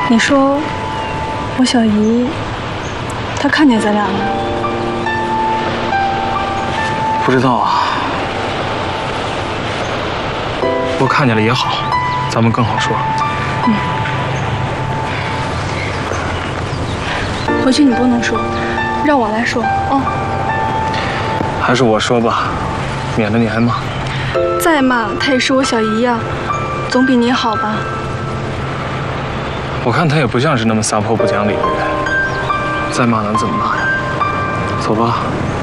你说，我小姨，她看见咱俩了？ 不知道啊。不过看见了也好，咱们更好说。 回去你不能说，让我来说啊。 还是我说吧，免得你挨骂。 再骂她也是我小姨呀，总比你好吧？ 我看她也不像是那么撒泼不讲理的人，再骂能怎么骂呀？走吧。